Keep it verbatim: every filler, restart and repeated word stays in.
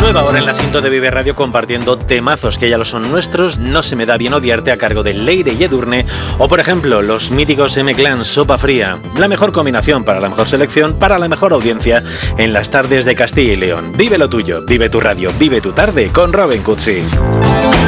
Nueva hora en la cinta de Vive Radio compartiendo temazos que ya lo son nuestros. No se me da bien odiarte a cargo de Leire y Edurne. O por ejemplo, los míticos M-Clan Sopa Fría. La mejor combinación para la mejor selección, para la mejor audiencia en las tardes de Castilla y León. Vive lo tuyo, vive tu radio, vive tu tarde con Robin Cutsi.